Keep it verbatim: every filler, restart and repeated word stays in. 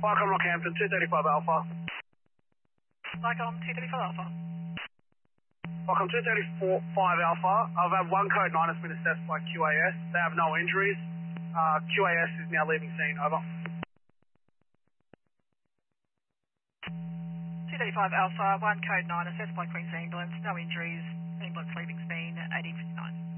Welcome Rockhampton, two thirty-five Alpha. Welcome two thirty-five Alpha. Welcome two thirty-five Alpha. I've had one code nine has been assessed by Q A S. They have no injuries. Uh, Q A S is now leaving scene. Over. two thirty-five Alpha, one code nine assessed by Queen's Ambulance, no injuries, ambulance leaving scene, eighteen fifty-nine.